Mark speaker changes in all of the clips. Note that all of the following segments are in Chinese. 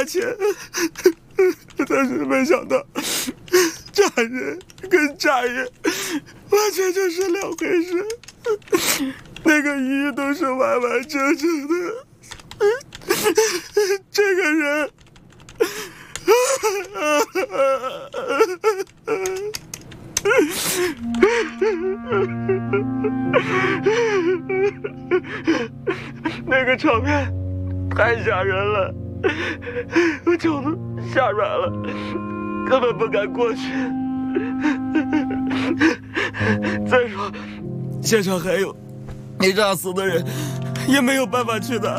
Speaker 1: 钱，但是没想到炸人跟炸人完全就是两回事。那个鱼都是完完整整的，这个人。那个场面太吓人了，我脚都吓软了，根本不敢过去。再说，现场还有没炸死的人，也没有办法去打。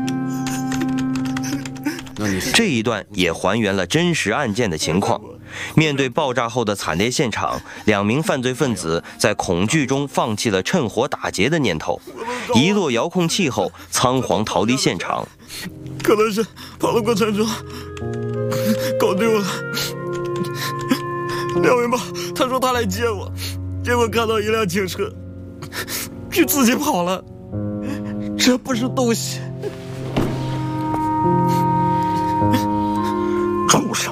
Speaker 2: 这一段也还原了真实案件的情况。面对爆炸后的惨烈现场，2名犯罪分子在恐惧中放弃了趁火打劫的念头，遗落遥控器后仓皇逃离现场。
Speaker 1: 可能是跑的过程中搞丢了。廖文茂他说他来接我，结果看到一辆警车，就自己跑了。这不是东西。
Speaker 2: 畜生！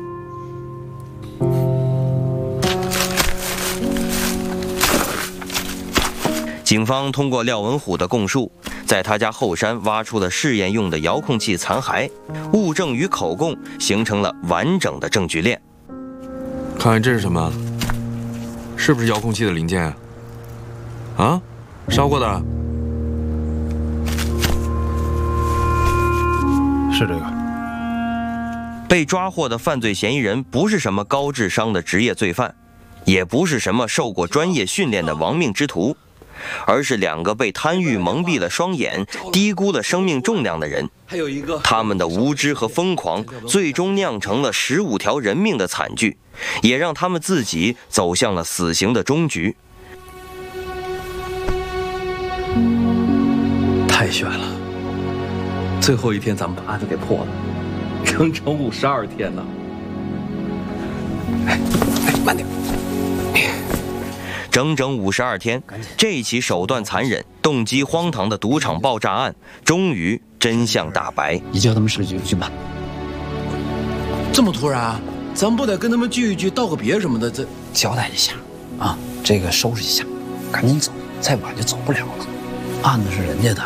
Speaker 2: 警方通过廖文虎的供述，在他家后山挖出了试验用的遥控器残骸，物证与口供形成了完整的证据链。
Speaker 3: 看看这是什么？是不是遥控器的零件啊？啊，烧过的？
Speaker 4: 是这个。
Speaker 2: 被抓获的犯罪嫌疑人不是什么高智商的职业罪犯，也不是什么受过专业训练的亡命之徒，而是2个被贪欲蒙蔽了双眼、低估了生命重量的人。他们的无知和疯狂，最终酿成了15条人命的惨剧，也让他们自己走向了死刑的终局。
Speaker 5: 太悬了！最后一天咱们把案子给破了，整整52天呢。哎，慢点。
Speaker 2: 整整52天，这起手段残忍、动机荒唐的赌场爆炸案，终于真相大白。
Speaker 4: 你叫他们市局去办。
Speaker 5: 这么突然啊？咱不得跟他们聚一聚，道个别什么的？这
Speaker 4: 交代一下啊，这个收拾一下，赶紧走，再晚就走不了了。案子是人家的，